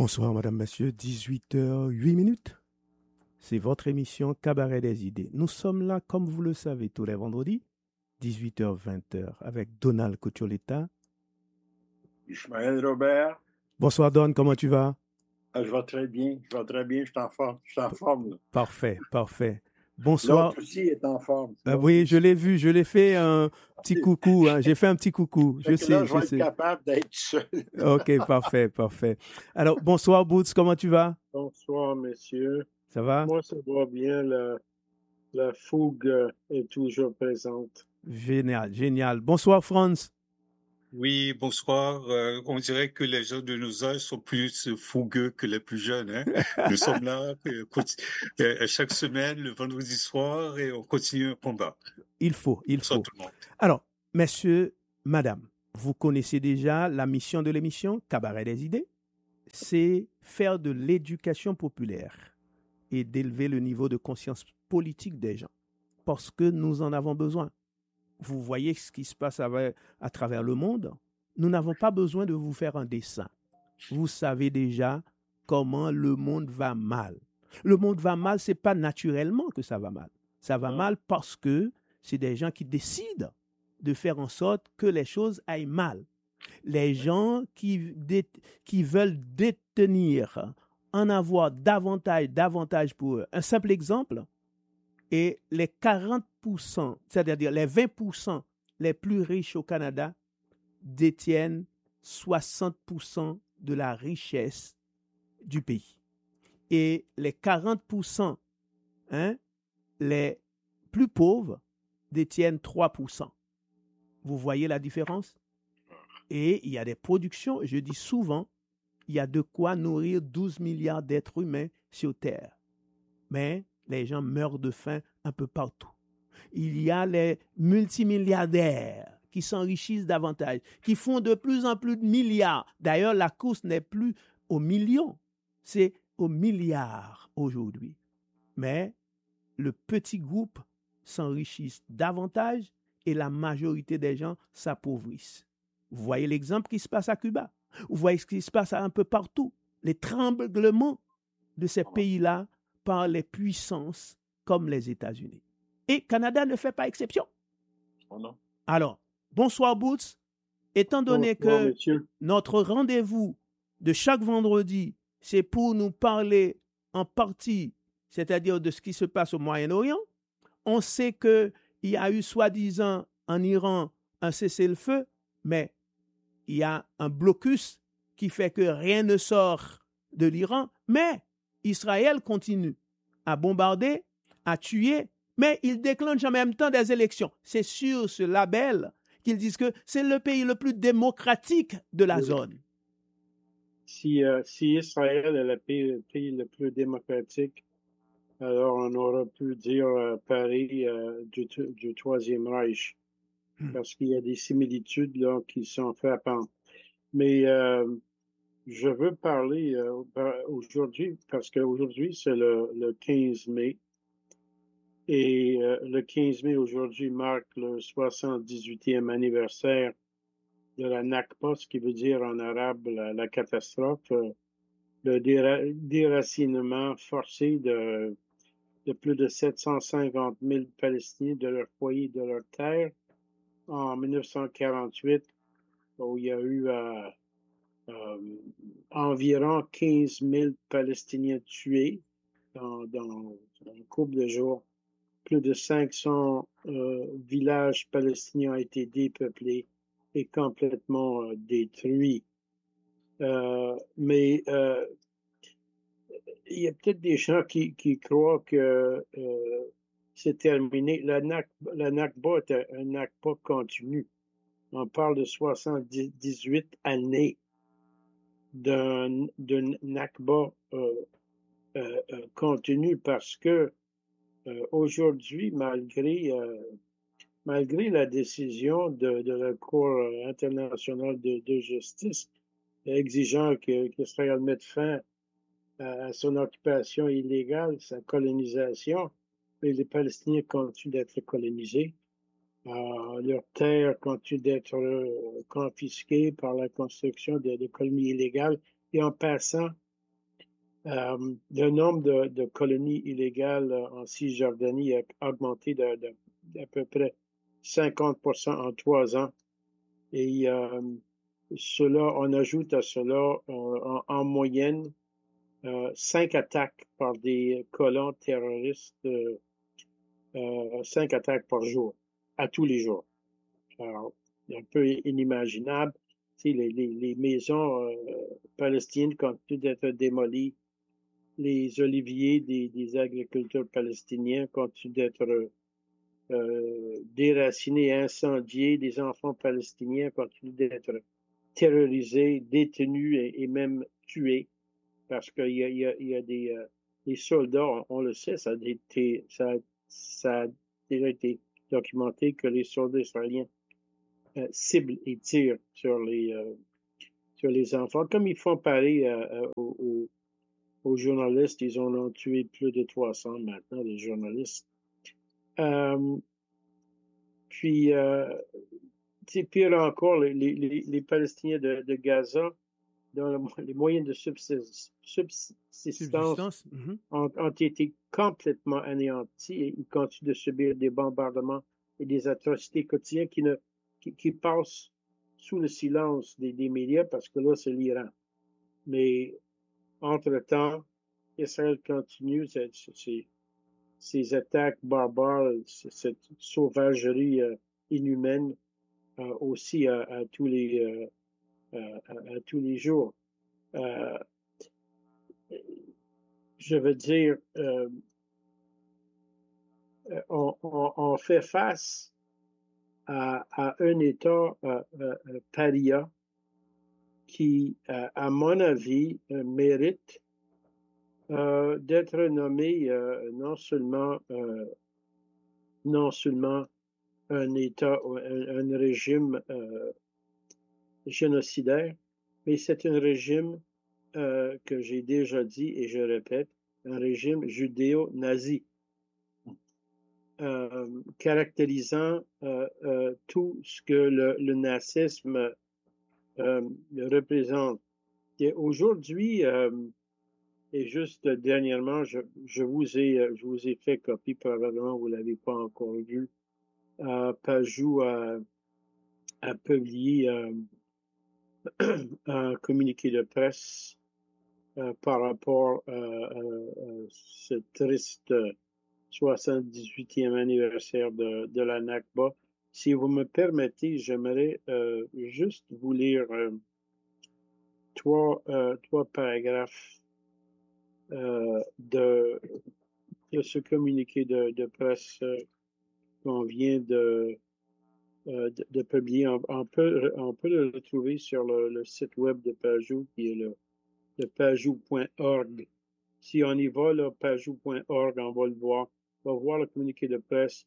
Bonsoir, madame, monsieur, 18h08. C'est votre émission Cabaret des idées. Nous sommes là, comme vous le savez, tous les vendredis, 18h-20h, avec Donald Coccioletta. Ismaël Robert. Bonsoir, Don, comment tu vas? Je vais très bien, je suis en forme. Là. Parfait. Bonsoir. L'autre aussi est en forme. Oui, je l'ai vu, je l'ai fait un petit coucou, hein. J'ai fait un petit coucou. Je sais. Je vais être capable d'être seul. Ok, parfait. Alors, bonsoir, Boots, comment tu vas? Bonsoir, messieurs. Ça va? Moi, ça va bien. La fougue est toujours présente. Génial. Bonsoir, Franz. Oui, bonsoir. On dirait que les gens de nos âges sont plus fougueux que les plus jeunes. Hein? Nous sommes là chaque semaine, le vendredi soir, et on continue un combat. Il faut. Tout le monde. Alors, messieurs, madame, vous connaissez déjà la mission de l'émission Cabaret des idées. C'est faire de l'éducation populaire et d'élever le niveau de conscience politique des gens. Parce que nous en avons besoin. Vous voyez ce qui se passe à travers le monde. Nous n'avons pas besoin de vous faire un dessin. Vous savez déjà comment le monde va mal. Le monde va mal, c'est pas naturellement que ça va mal. Ça va mal parce que c'est des gens qui décident de faire en sorte que les choses aillent mal. Les gens qui veulent détenir, en avoir davantage pour eux. Un simple exemple, et les 40%, c'est-à-dire les 20% les plus riches au Canada détiennent 60% de la richesse du pays. Et les 40%, les plus pauvres détiennent 3%. Vous voyez la différence? Et il y a des productions, je dis souvent, il y a de quoi nourrir 12 milliards d'êtres humains sur Terre. Mais les gens meurent de faim un peu partout. Il y a les multimilliardaires qui s'enrichissent davantage, qui font de plus en plus de milliards. D'ailleurs, la course n'est plus aux millions, c'est aux milliards aujourd'hui. Mais le petit groupe s'enrichisse davantage et la majorité des gens s'appauvrissent. Vous voyez l'exemple qui se passe à Cuba. Vous voyez ce qui se passe un peu partout. Les tremblements de ces pays-là par les puissances comme les États-Unis. Et Canada ne fait pas exception. Oh non. Alors, bonsoir Boots. Étant donné que monsieur. Notre rendez-vous de chaque vendredi, c'est pour nous parler en partie, c'est-à-dire de ce qui se passe au Moyen-Orient, on sait qu'il y a eu soi-disant en Iran un cessez-le-feu, mais il y a un blocus qui fait que rien ne sort de l'Iran, mais Israël continue à bombarder, à tuer, mais il déclenche en même temps des élections. C'est sur ce label qu'ils disent que c'est le pays le plus démocratique de la zone. Si Israël est le pays le plus démocratique, alors on aurait pu dire Paris du Troisième Reich, parce qu'il y a des similitudes là qui sont frappantes. Mais je veux parler aujourd'hui, parce qu'aujourd'hui c'est le 15 mai, et le 15 mai aujourd'hui marque le 78e anniversaire de la Nakba, ce qui veut dire en arabe la catastrophe, le déracinement forcé de plus de 750 000 Palestiniens de leur foyer, de leur terre, en 1948, où il y a eu environ 15 000 Palestiniens tués dans un couple de jours. Plus de 500 villages palestiniens ont été dépeuplés et complètement détruits. Mais il y a peut-être des gens qui croient que c'est terminé. La Nakba est un Nakba continu. On parle de 78 années d'un Nakba continu parce que aujourd'hui, malgré la décision de la Cour internationale de justice exigeant qu'Israël mette fin à son occupation illégale, sa colonisation, et les Palestiniens continuent d'être colonisés. Leurs terres continuent d'être confisquées par la construction de colonies illégales. Et en passant, Le nombre de colonies illégales en Cisjordanie a augmenté d'à peu près 50% en 3 ans. Et on ajoute à cela en moyenne 5 attaques par des colons terroristes, 5 attaques par jour, à tous les jours. Alors, un peu inimaginable. Tu sais, les maisons palestiniennes continuent d'être démolies. Les oliviers des agriculteurs palestiniens continuent d'être déracinés, incendiés. Les enfants palestiniens continuent d'être terrorisés, détenus et même tués. Parce qu'il y a des soldats, on le sait, ça a déjà été documenté que les soldats israéliens ciblent et tirent sur les enfants, comme ils font pareil aux journalistes. Ils en ont tué plus de 300 maintenant, les journalistes. Puis, pire encore, les Palestiniens de Gaza, dans les moyens de subsistance ont été complètement anéantis et ils continuent de subir des bombardements et des atrocités quotidiennes qui passent sous le silence des médias parce que là, c'est l'Iran. Mais entre-temps, Israël continue ces attaques barbares, cette sauvagerie inhumaine aussi à tous les jours. Je veux dire, on fait face à un État paria qui, à mon avis, mérite d'être nommé non seulement un État, un régime génocidaire, mais c'est un régime que j'ai déjà dit et je répète, un régime judéo-nazi, caractérisant tout ce que le nazisme représente. Et aujourd'hui, et juste dernièrement, je vous ai fait copie, probablement vous l'avez pas encore vu. Pajou a publié un communiqué de presse par rapport à ce triste 78e anniversaire de la Nakba. Si vous me permettez, j'aimerais juste vous lire trois paragraphes de ce communiqué de presse qu'on vient de publier. On peut le retrouver sur le site web de Pajou, qui est le pajou.org. Si on y va, là, pajou.org, on va le voir. On va voir le communiqué de presse.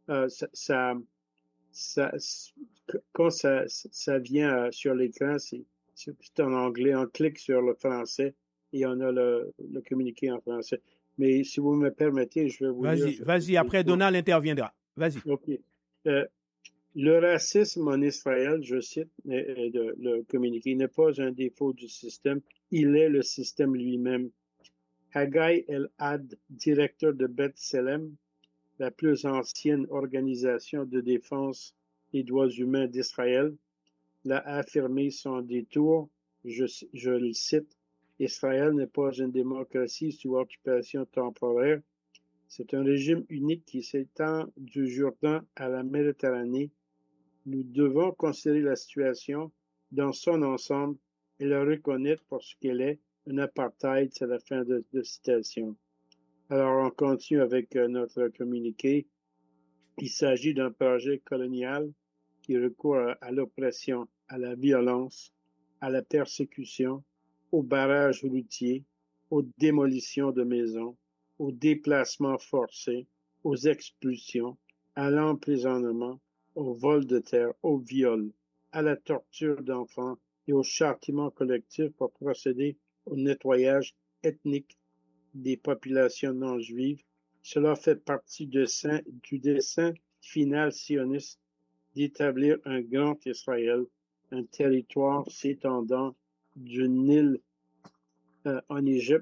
Quand ça vient sur l'écran, c'est en anglais. On clique sur le français et on a le communiqué en français. Mais si vous me permettez, je vais vous lire. Vas-y, après Donald interviendra. Vas-y. OK. Le racisme en Israël, je cite le communiqué, n'est pas un défaut du système, il est le système lui-même. Haggai El-Had, directeur de Beth Selem, la plus ancienne organisation de défense des droits humains d'Israël, l'a affirmé sans détour, je le cite, Israël n'est pas une démocratie sous occupation temporaire, c'est un régime unique qui s'étend du Jourdain à la Méditerranée. Nous devons considérer la situation dans son ensemble et la reconnaître pour ce qu'elle est, un apartheid, c'est la fin de citation. Alors, on continue avec notre communiqué. Il s'agit d'un projet colonial qui recourt à l'oppression, à la violence, à la persécution, aux barrages routiers, aux démolitions de maisons, aux déplacements forcés, aux expulsions, à l'emprisonnement, au vol de terre, au viol, à la torture d'enfants et au châtiment collectif pour procéder au nettoyage ethnique des populations non juives. Cela fait partie du dessein final sioniste d'établir un grand Israël, un territoire s'étendant du Nil en Égypte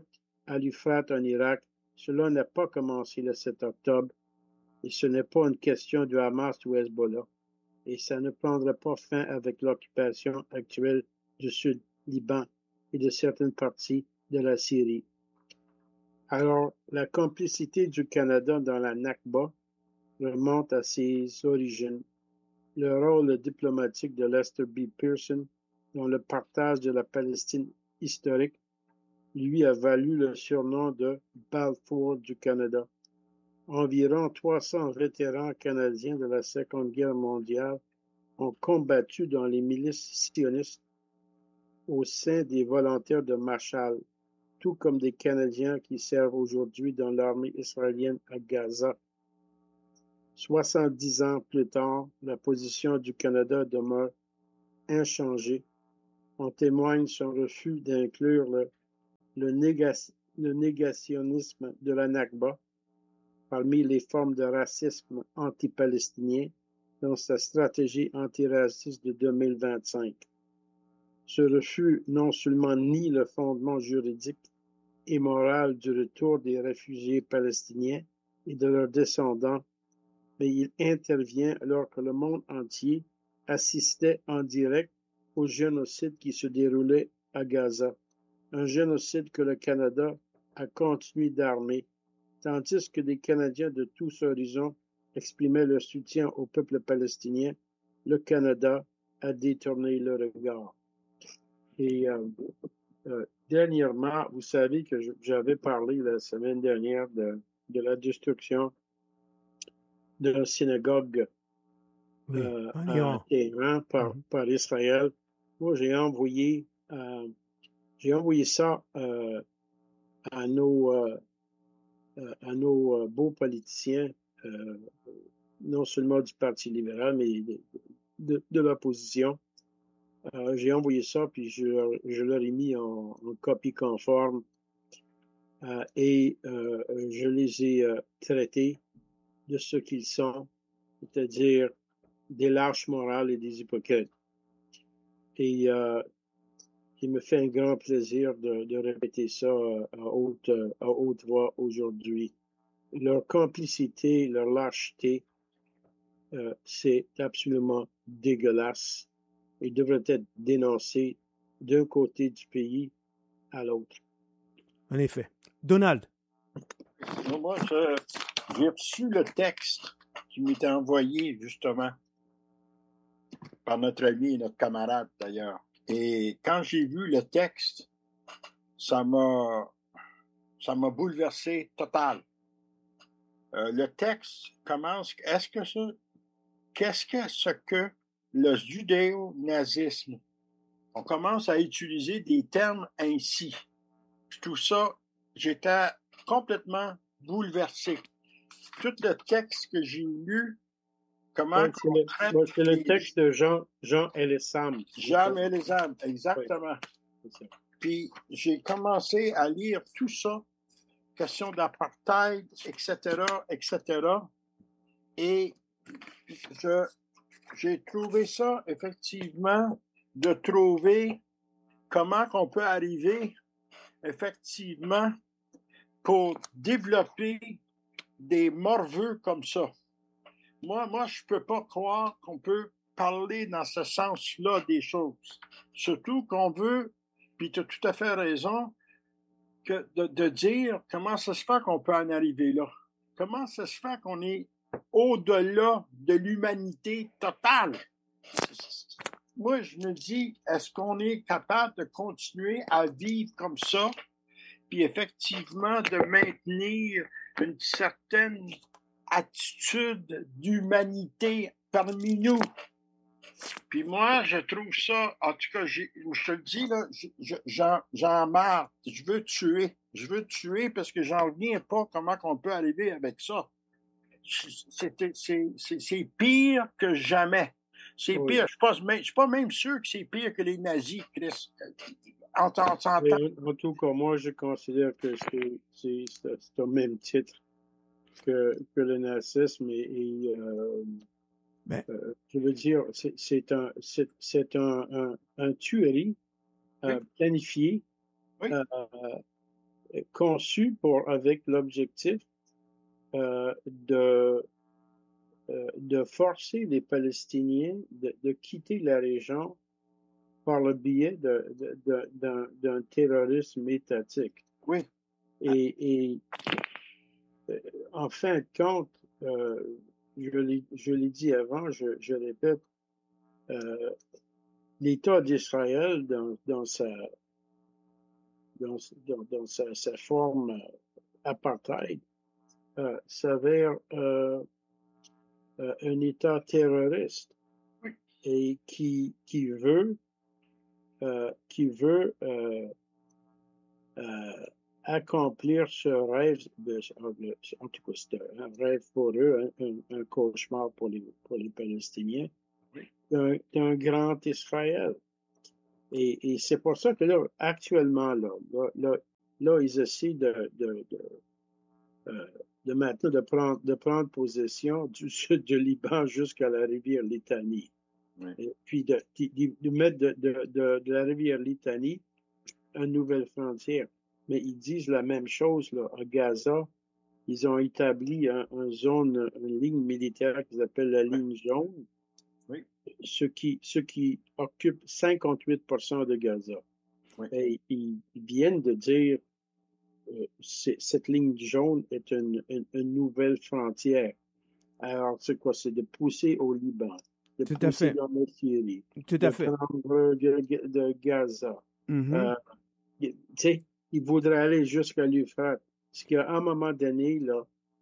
à l'Euphrate en Irak, cela n'a pas commencé le 7 octobre et ce n'est pas une question du Hamas ou Hezbollah et ça ne prendra pas fin avec l'occupation actuelle du Sud-Liban et de certaines parties de la Syrie. Alors, la complicité du Canada dans la Nakba remonte à ses origines. Le rôle diplomatique de Lester B. Pearson dans le partage de la Palestine historique lui a valu le surnom de Balfour du Canada. Environ 300 vétérans canadiens de la Seconde Guerre mondiale ont combattu dans les milices sionistes au sein des volontaires de Marshall, tout comme des Canadiens qui servent aujourd'hui dans l'armée israélienne à Gaza. 70 ans plus tard, la position du Canada demeure inchangée. En témoigne son refus d'inclure le négationnisme de la Nakba parmi les formes de racisme anti-palestinien dans sa stratégie antiraciste de 2025. Ce refus non seulement nie le fondement juridique et moral du retour des réfugiés palestiniens et de leurs descendants, mais il intervient alors que le monde entier assistait en direct au génocide qui se déroulait à Gaza, un génocide que le Canada a continué d'armer, tandis que des Canadiens de tous horizons exprimaient leur soutien au peuple palestinien. Le Canada a détourné le regard. Et dernièrement, vous savez que j'avais parlé la semaine dernière de la destruction d'une synagogue à Téhéran par Israël. Moi, j'ai envoyé ça à nos beaux politiciens, non seulement du Parti libéral, mais de l'opposition. J'ai envoyé ça, puis je leur ai mis en copie conforme et je les ai traités de ce qu'ils sont, c'est-à-dire des lâches morales et des hypocrites. Et il me fait un grand plaisir de répéter ça à haute voix aujourd'hui. Leur complicité, leur lâcheté, c'est absolument dégueulasse. Ils devraient être dénoncés d'un côté du pays à l'autre. En effet. Donald. Moi, j'ai reçu le texte qui m'était envoyé, justement, par notre ami et notre camarade, d'ailleurs. Et quand j'ai vu le texte, ça m'a bouleversé total. Le texte commence, qu'est-ce que ce que le judéo-nazisme? On commence à utiliser des termes ainsi. Tout ça, j'étais complètement bouleversé. Tout le texte que j'ai lu, comment on traite... C'est le texte de Jean Elessam. Jean Elessam, exactement. Oui. Puis j'ai commencé à lire tout ça, question d'apartheid, etc., etc. Et j'ai trouvé ça, effectivement, de trouver comment on peut arriver, effectivement, pour développer des morveux comme ça. Moi, je peux pas croire qu'on peut parler dans ce sens-là des choses. Surtout qu'on veut, puis tu as tout à fait raison, que de dire comment ça se fait qu'on peut en arriver là. Comment ça se fait qu'on est au-delà de l'humanité totale? Moi, je me dis, est-ce qu'on est capable de continuer à vivre comme ça, puis effectivement de maintenir une certaine attitude d'humanité parmi nous? Puis moi, je trouve ça, en tout cas, je te le dis, là, j'en marre. Je veux tuer parce que j'en reviens pas comment on peut arriver avec ça. C'est pire que jamais. C'est pire. Je suis pas même sûr que c'est pire que les nazis, Chris. En tout cas, moi, je considère que c'est au même titre que le nazisme je veux dire, c'est un tuerie planifié conçu avec l'objectif de forcer les Palestiniens de quitter la région par le biais d'un terrorisme étatique. Oui. Et en fin de compte, je l'ai dit avant, je répète, l'État d'Israël dans sa forme apartheid s'avère un État terroriste et qui veut accomplir ce rêve, en tout cas c'est un rêve pour eux, un cauchemar pour les Palestiniens, d'un grand Israël. Et c'est pour ça que là, actuellement, là ils essaient maintenant de prendre possession du sud du Liban jusqu'à la rivière Litanie. Oui. Et puis de mettre de la rivière Litanie une nouvelle frontière. Mais ils disent la même chose là, à Gaza. Ils ont établi une ligne militaire qu'ils appellent la ligne jaune, oui. ce qui occupe 58% de Gaza. Oui. Et ils viennent de dire cette ligne jaune est une nouvelle frontière. Alors, c'est quoi? C'est de pousser au Liban, de Tout à pousser fait. dans la Syrie, Tout à fait. prendre de Gaza. Mhm. Tu sais, ils voudraient aller jusqu'à l'Euphrate. Parce qu'à un moment donné, là,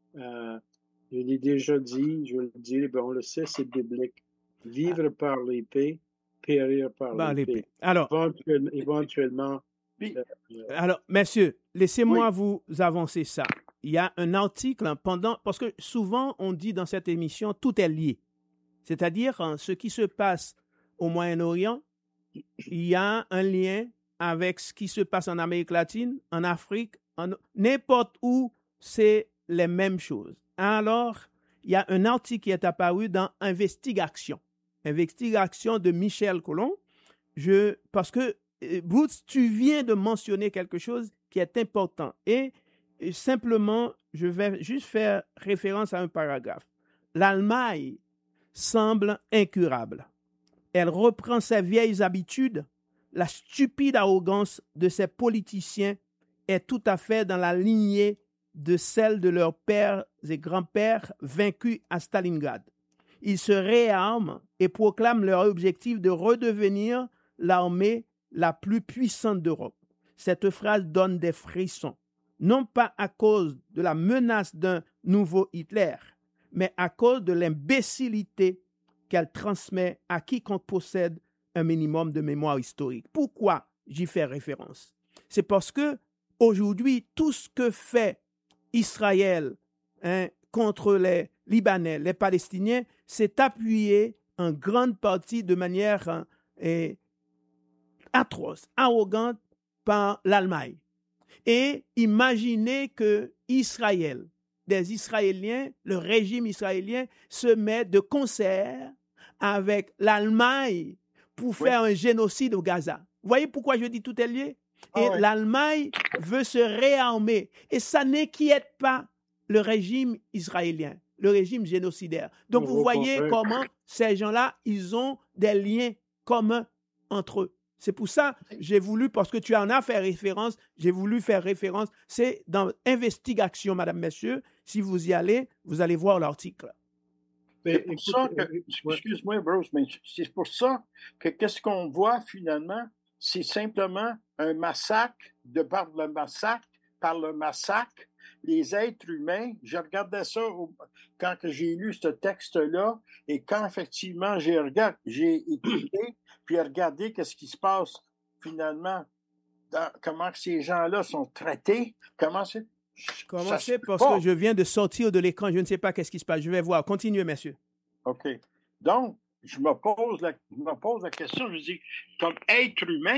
je l'ai déjà dit, je le dis, ben on le sait, c'est biblique. Vivre par l'épée, périr par Par l'épée. l'épée. Alors, Éventuellement. Puis, alors, messieurs, laissez-moi Oui. vous avancer ça. Il y a un article parce que souvent on dit dans cette émission, tout est lié. C'est-à-dire, ce qui se passe au Moyen-Orient, il y a un lien avec ce qui se passe en Amérique latine, en Afrique, n'importe où, c'est les mêmes choses. Alors, il y a un article qui est apparu dans Investigation de Michel Colomb. Parce que, Bruce, tu viens de mentionner quelque chose qui est important. Et simplement, je vais juste faire référence à un paragraphe. L'Allemagne semble incurable. Elle reprend ses vieilles habitudes. La stupide arrogance de ses politiciens est tout à fait dans la lignée de celle de leurs pères et grands-pères vaincus à Stalingrad. Ils se réarment et proclament leur objectif de redevenir l'armée la plus puissante d'Europe. Cette phrase donne des frissons, non pas à cause de la menace d'un nouveau Hitler, mais à cause de l'imbécilité qu'elle transmet à quiconque possède un minimum de mémoire historique. Pourquoi j'y fais référence? C'est parce que aujourd'hui, tout ce que fait Israël contre les Libanais, les Palestiniens, c'est appuyé en grande partie de manière atroce, arrogante par l'Allemagne. Et imaginez que Israël, des Israéliens, le régime israélien se met de concert avec l'Allemagne pour faire un génocide au Gaza. Vous voyez pourquoi je dis tout est lié? Et l'Allemagne veut se réarmer. Et ça n'inquiète pas le régime israélien, le régime génocidaire. Donc vous voyez comment ces gens-là, ils ont des liens communs entre eux. C'est pour ça que j'ai voulu, parce que tu en as fait référence, j'ai voulu faire référence. C'est dans Investigation, madame, messieurs. Si vous y allez, vous allez voir l'article. C'est pour ça que, excuse-moi, Bruce, mais c'est pour ça que qu'est-ce qu'on voit finalement, c'est simplement un massacre, par le massacre, les êtres humains. Je regardais ça quand j'ai lu ce texte-là et quand effectivement j'ai écouté puis regardé qu'est-ce qui se passe finalement, comment ces gens-là sont traités, Commencez parce que je viens de sortir de l'écran, je ne sais pas qu'est-ce qui se passe. Je vais voir. Continuez, messieurs. OK. Donc, je me pose la question, je dis, comme être humain,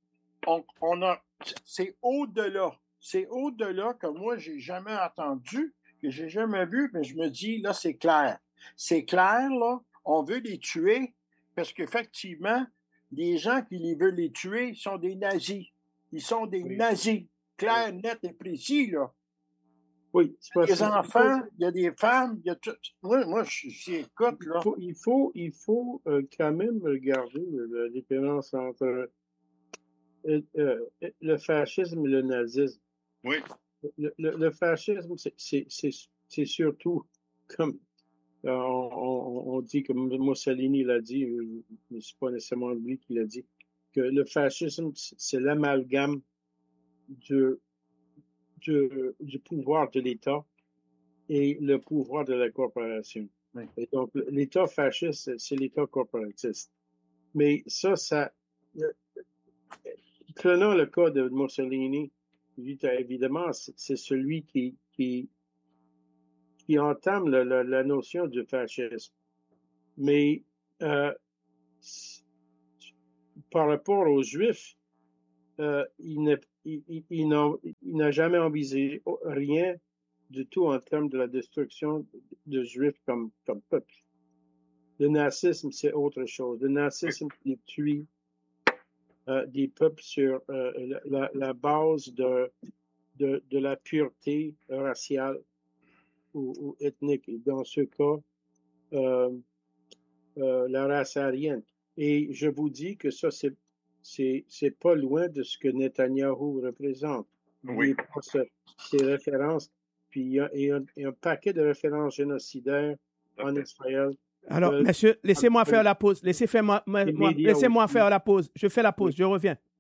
c'est au-delà. C'est au-delà que moi, j'ai jamais entendu, que j'ai jamais vu, mais je me dis, là, c'est clair. C'est clair, là, on veut les tuer parce qu'effectivement, les gens qui veulent les tuer sont des nazis. Ils sont des nazis. clair, net et précis, là. Oui, c'est parce Les que enfants, il y a des femmes, il y a tout. Moi, j'écoute, là. il faut quand même regarder la différence entre le fascisme et le nazisme. Oui. Le fascisme, c'est surtout comme on dit, comme Mussolini l'a dit, mais c'est pas nécessairement lui qui l'a dit, que le fascisme, c'est l'amalgame du pouvoir de l'État et le pouvoir de la corporation. Oui. Et donc, l'État fasciste, c'est l'État corporatiste. Mais ça, prenons le cas de Mussolini, évidemment, c'est celui qui entame la notion du fascisme. Mais par rapport aux Juifs, il n'a jamais envisagé rien du tout en termes de la destruction de Juifs comme peuple. Le nazisme, c'est autre chose. Le nazisme, il tue des peuples sur la base de la pureté raciale ou ethnique. Et dans ce cas, la race aryenne. Et je vous dis que ça, c'est pas loin de ce que Netanyahou représente. Oui. Ces références, puis il y a un paquet de références génocidaires en Israël. Alors, monsieur, laissez-moi faire la pause. Laissez-moi faire la pause. Je fais la pause. Je reviens.